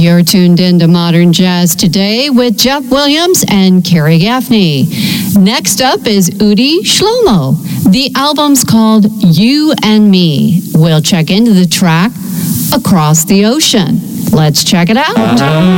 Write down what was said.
You're tuned into Modern Jazz Today with Jeff Williams and Carrie Gaffney. Next up is Udi Shlomo. The album's called You and Me. We'll check into the track Across the Ocean. Let's check it out.